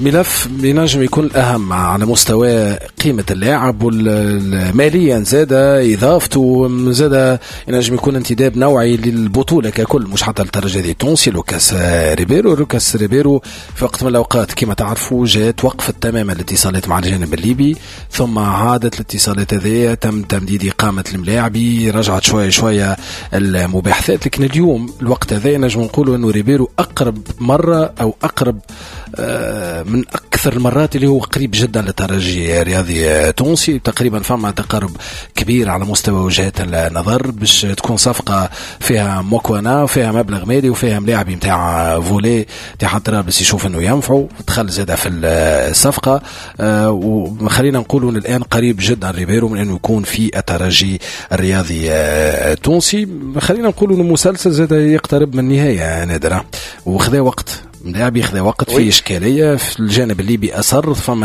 ملف بينجم يكون الأهم على مستوى قيمة اللاعب والماليا زادة إضافته زادة، ينجم يكون انتداب نوعي للبطولة ككل مش حتى الترجي التونسي. لوكاس ريبيرو في وقت من الأوقات كما تعرفوا جات وقفت تماما الاتصالات مع الجانب الليبي، ثم عادت الاتصالات هذه، تم تمديد إقامة الملاعبي، رجعت شوية المباحثات. لكن اليوم الوقت هذا نجم نقولوا أنه ريبيرو أقرب مرة أو أقرب من أكثر المرات اللي هو قريب جدا للترجي الرياضي تونسي. تقريبا فما تقارب كبير على مستوى وجهات النظر باش تكون صفقة فيها مكونة وفيها مبلغ مالي وفيها ملاعبي متاع فولي تاع طرابلس يشوف انه ينفعوا، دخل زادة في الصفقة. وخلينا نقولوا الآن قريب جدا ريبيرو من انه يكون في الترجي الرياضي التونسي. خلينا نقولوا انه مسلسل زادة يقترب من النهاية نادرة، وخذا وقت ملاعب ياخذ وقت في إشكالية في الجانب الليبي أصر. فما